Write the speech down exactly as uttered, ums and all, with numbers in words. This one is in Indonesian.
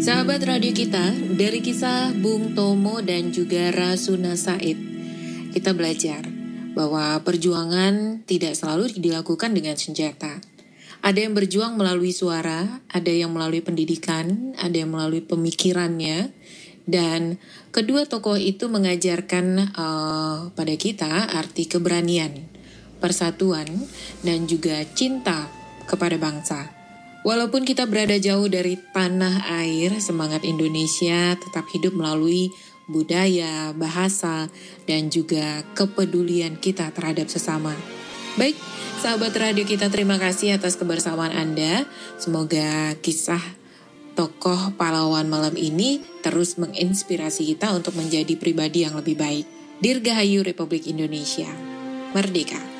Sahabat radio kita, dari kisah Bung Tomo dan juga Rasuna Said, kita belajar bahwa perjuangan tidak selalu dilakukan dengan senjata. Ada yang berjuang melalui suara, ada yang melalui pendidikan, ada yang melalui pemikirannya, dan kedua tokoh itu mengajarkan uh, pada kita arti keberanian, persatuan, dan juga cinta kepada bangsa. Walaupun kita berada jauh dari tanah air, semangat Indonesia tetap hidup melalui budaya, bahasa, dan juga kepedulian kita terhadap sesama. Baik, sahabat radio kita, terima kasih atas kebersamaan Anda. Semoga kisah tokoh pahlawan malam ini terus menginspirasi kita untuk menjadi pribadi yang lebih baik. Dirgahayu Republik Indonesia. Merdeka!